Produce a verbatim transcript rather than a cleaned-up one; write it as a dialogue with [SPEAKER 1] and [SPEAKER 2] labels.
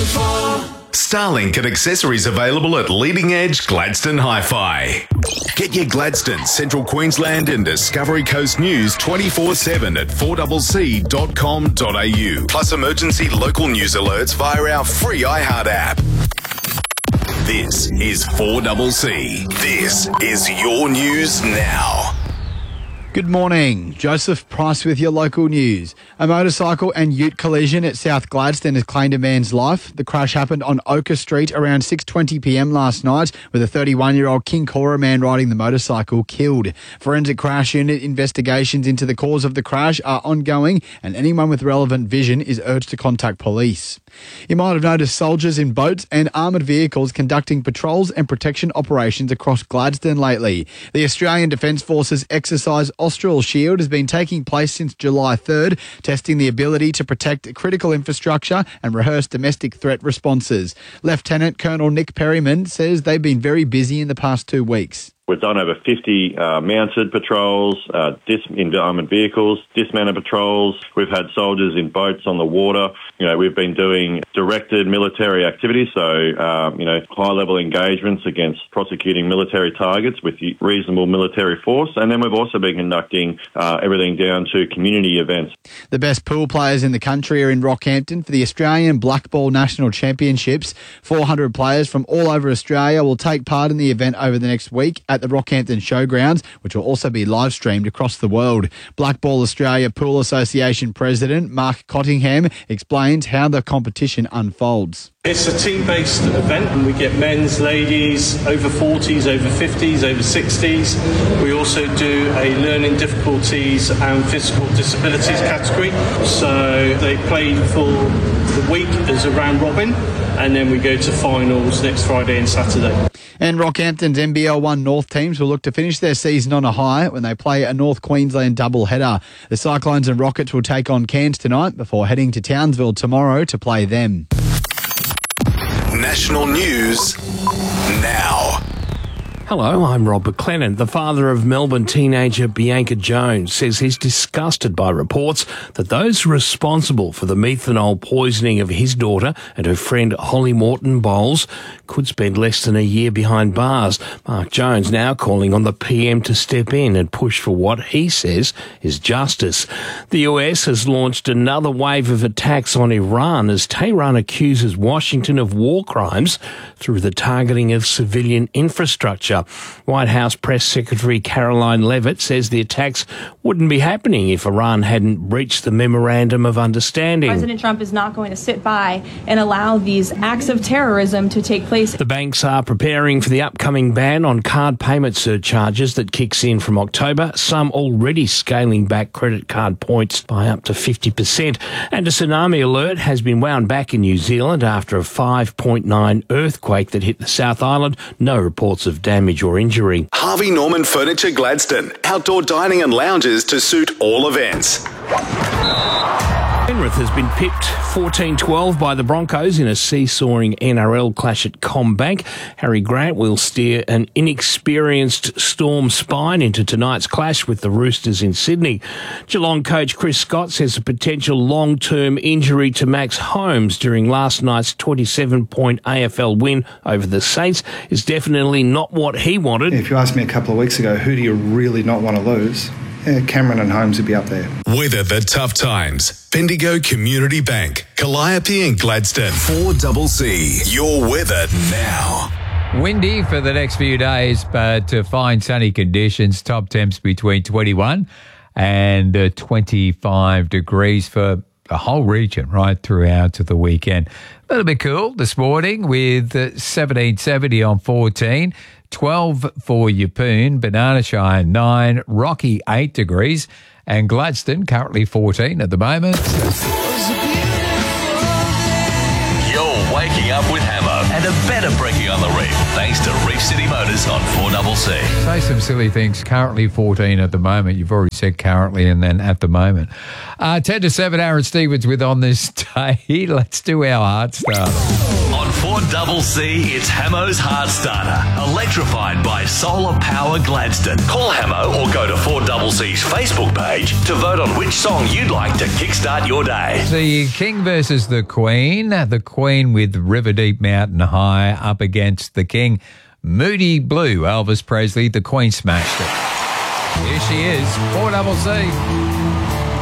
[SPEAKER 1] Starlink and accessories available at Leading Edge Gladstone Hi-Fi. Get your Gladstone, Central Queensland and Discovery Coast news twenty-four seven at four c c dot com dot a u. Plus emergency local news alerts via our free iHeart app. This is four C C. This is your news now.
[SPEAKER 2] Good morning. Joseph Price with your local news. A motorcycle and ute collision at South Gladstone has claimed a man's life. The crash happened on Oka Street around six twenty p m last night, with a thirty-one-year-old Kincora man riding the motorcycle killed. Forensic Crash Unit investigations into the cause of the crash are ongoing, and anyone with relevant vision is urged to contact police. You might have noticed soldiers in boats and armoured vehicles conducting patrols and protection operations across Gladstone lately. The Australian Defence Force's exercise Austral Shield has been taking place since July third, testing the ability to protect critical infrastructure and rehearse domestic threat responses. Lieutenant Colonel Nick Perryman says they've been very busy in the past two weeks.
[SPEAKER 3] We've done over fifty uh, mounted patrols, uh, dis- in armoured vehicles, dismounted patrols. We've had soldiers in boats on the water. You know, we've been doing directed military activities, so, um, you know, high-level engagements against prosecuting military targets with reasonable military force. And then we've also been conducting uh, everything down to community events.
[SPEAKER 2] The best pool players in the country are in Rockhampton for the Australian Black Ball National Championships. four hundred players from all over Australia will take part in the event over the next week at the Rockhampton Showgrounds, which will also be live streamed across the world. Black Ball Australia Pool Association President Mark Cottingham explains how the competition unfolds.
[SPEAKER 4] It's a team-based event, and we get men's, ladies, over forties, over fifties, over sixties. We also do a learning difficulties and physical disabilities category. So they play for the week as a round robin, and then we go to finals next Friday and Saturday.
[SPEAKER 2] And Rockhampton's N B L one North teams will look to finish their season on a high when they play a North Queensland doubleheader. The Cyclones and Rockets will take on Cairns tonight before heading to Townsville tomorrow to play them.
[SPEAKER 1] National news now.
[SPEAKER 5] Hello, I'm Rob McLennan. The father of Melbourne teenager Bianca Jones says he's disgusted by reports that those responsible for the methanol poisoning of his daughter and her friend Holly Morton Bowles could spend less than a year behind bars. Mark Jones now calling on the P M to step in and push for what he says is justice. The U S has launched another wave of attacks on Iran as Tehran accuses Washington of war crimes through the targeting of civilian infrastructure. White House Press Secretary Caroline Leavitt says the attacks wouldn't be happening if Iran hadn't breached the Memorandum of Understanding.
[SPEAKER 6] President Trump is not going to sit by and allow these acts of terrorism to take place.
[SPEAKER 5] The banks are preparing for the upcoming ban on card payment surcharges that kicks in from October, some already scaling back credit card points by up to fifty percent. And a tsunami alert has been wound back in New Zealand after a five point nine earthquake that hit the South Island. No reports of damage or injury.
[SPEAKER 1] Harvey Norman Furniture Gladstone. Outdoor dining and lounges to suit all events.
[SPEAKER 5] Penrith has been pipped fourteen twelve by the Broncos in a seesawing N R L clash at CommBank. Harry Grant will steer an inexperienced Storm spine into tonight's clash with the Roosters in Sydney. Geelong coach Chris Scott says a potential long-term injury to Max Holmes during last night's twenty-seven point A F L win over the Saints is definitely not what he wanted.
[SPEAKER 7] If you asked me a couple of weeks ago, who do you really not want to lose? Yeah, Cameron and Holmes would be up there.
[SPEAKER 1] Weather the tough times. Bendigo Community Bank, Calliope and Gladstone. four C C. Your weather now.
[SPEAKER 8] Windy for the next few days, but uh, fine sunny conditions. Top temps between twenty-one and uh, twenty-five degrees for the whole region right throughout to the weekend. A little bit cool this morning with uh, seventeen seventy on fourteen. twelve for Yeppoon, Banana Shire nine, Rocky eight degrees, and Gladstone currently fourteen at the moment.
[SPEAKER 9] You're waking up with Hammer and a better brekkie on the reef thanks to Reef City Motors on four C C.
[SPEAKER 8] Say some silly things. Currently fourteen at the moment. You've already said currently and then at the moment. Uh, ten to seven, Aaron Stevens with On This Day. Let's do our hard start.
[SPEAKER 9] On four C, it's Hamo's Heart Starter. Electrified by Solar Power Gladstone. Call Hamo or go to four C's Facebook page to vote on which song you'd like to kickstart your day.
[SPEAKER 8] The King versus the Queen. The Queen with River Deep Mountain High up against the King. Moody Blue, Elvis Presley. The Queen smashed it. Here she is, four C.